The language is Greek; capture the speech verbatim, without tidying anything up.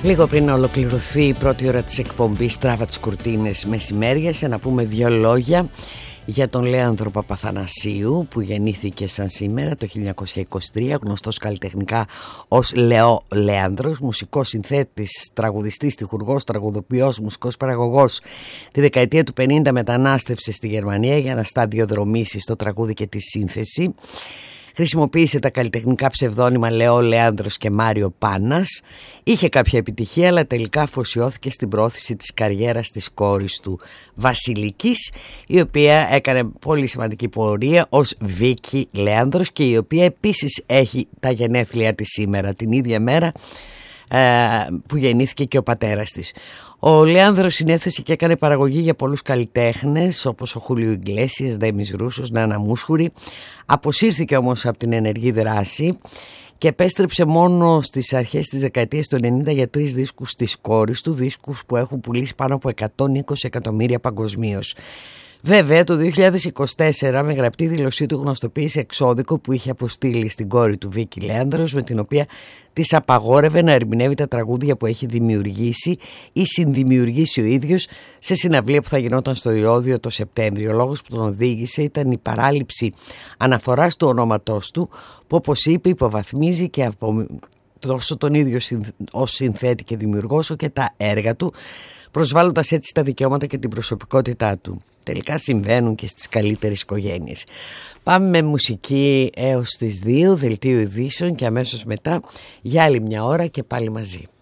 Λίγο πριν να ολοκληρωθεί η πρώτη ώρα της εκπομπής Τράβα τις κουρτίνες μεσημέριασε, να πούμε δύο λόγια για τον Λέανδρο Παπαθανασίου, που γεννήθηκε σαν σήμερα το χίλια εννιακόσια είκοσι τρία, γνωστός καλλιτεχνικά ως Λεό Λέανδρος, μουσικός, συνθέτης, τραγουδιστής, στιχουργός, τραγουδοποιός, μουσικός παραγωγός. Τη δεκαετία του πενήντα μετανάστευσε στη Γερμανία για να σταδιοδρομήσει στο τραγούδι και τη σύνθεση. Χρησιμοποίησε τα καλλιτεχνικά ψευδόνυμα Λεό Λέανδρος και Μάριο Πάνας. Είχε κάποια επιτυχία, αλλά τελικά αφοσιώθηκε στην πρόθεση της καριέρας της κόρης του Βασιλικής, η οποία έκανε πολύ σημαντική πορεία ως Βίκη Λέανδρος και η οποία επίσης έχει τα γενέθλια της σήμερα, την ίδια μέρα που γεννήθηκε και ο πατέρας της. Ο Λέανδρος συνέθεσε και έκανε παραγωγή για πολλούς καλλιτέχνες όπως ο Χούλιο Ιγκλέσιας, Ντέμις Ρούσος, Νάνα Μούσχουρη. Αποσύρθηκε όμως από την ενεργή δράση και επέστρεψε μόνο στις αρχές της δεκαετίας του ενενήντα για τρεις δίσκους της κόρης του, δίσκους που έχουν πουλήσει πάνω από εκατόν είκοσι εκατομμύρια παγκοσμίως. Βέβαια, το δύο χιλιάδες είκοσι τέσσερα με γραπτή δήλωσή του γνωστοποίησε εξώδικο που είχε αποστείλει στην κόρη του Βίκη Λέανδρος, με την οποία της απαγόρευε να ερμηνεύει τα τραγούδια που έχει δημιουργήσει ή συνδημιουργήσει ο ίδιος σε συναυλία που θα γινόταν στο Ηρώδειο το Σεπτέμβριο. Ο λόγος που τον οδήγησε ήταν η παράληψη αναφοράς του ονόματός του, που όπως είπε υποβαθμίζει και από τόσο τον ίδιο ως συνθέτη και δημιουργός όσο και τα έργα του, προσβάλλοντας έτσι τα δικαιώματα και την προσωπικότητά του. Τελικά συμβαίνουν και στις καλύτερες οικογένειες. Πάμε με μουσική έως τις δύο, δελτίο ειδήσεων, και αμέσως μετά για άλλη μια ώρα και πάλι μαζί.